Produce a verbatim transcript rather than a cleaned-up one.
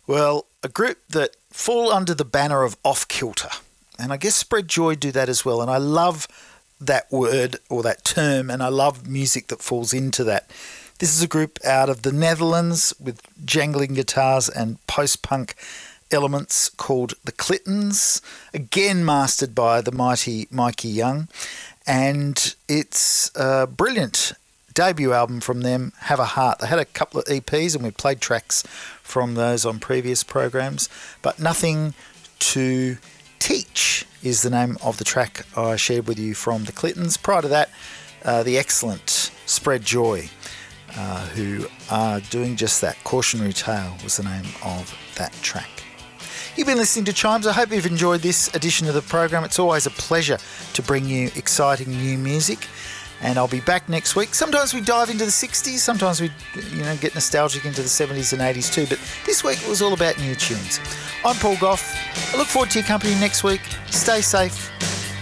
Well, a group that fall under the banner of Off Kilter. And I guess Spread Joy do that as well. And I love that word or that term, and I love music that falls into that. This is a group out of the Netherlands with jangling guitars and post-punk elements called The Clintons, again mastered by the mighty Mikey Young. And it's a brilliant debut album from them, Have a Heart. They had a couple of E Ps and we played tracks from those on previous programs, but Nothing to Teach is the name of the track I shared with you from The Clintons. Prior to that, uh, the excellent Spread Joy, uh, who are doing just that. Cautionary Tale was the name of that track. You've been listening to Chimes. I hope you've enjoyed this edition of the program. It's always a pleasure to bring you exciting new music. And I'll be back next week. Sometimes we dive into the sixties, sometimes we you know, get nostalgic into the seventies and eighties too, but this week it was all about new tunes. I'm Paul Gough. I look forward to your company next week. Stay safe.